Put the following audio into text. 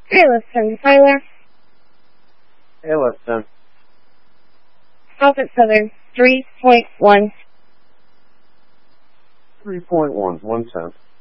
Hey, listen, Tyler. Hey, listen. South at Southern, 3.1. 3.1, 1 cent.